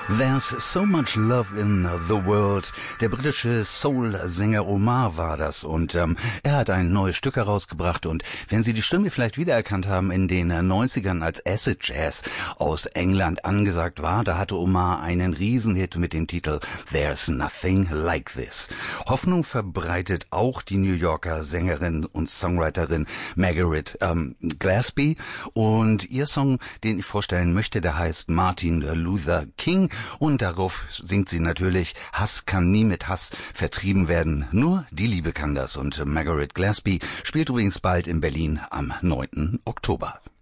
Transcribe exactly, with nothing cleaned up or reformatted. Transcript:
There's so much love in the world. Der britische Soul-Sänger Omar war das und ähm, er hat ein neues Stück herausgebracht und wenn Sie die Stimme vielleicht wiedererkannt haben in den neunzigern als Acid Jazz aus England angesagt war, da hatte Omar einen Riesenhit mit dem Titel There's Nothing Like This. Hoffnung verbreitet auch die New Yorker Sängerin und Songwriterin Margaret ähm, Gillespie und ihr Song, den ich vorstellen möchte, der heißt Martin Luther King. Und darauf singt sie natürlich, Hass kann nie mit Hass vertrieben werden, nur die Liebe kann das. Und Margaret Gillespie spielt übrigens bald in Berlin am neunten Oktober.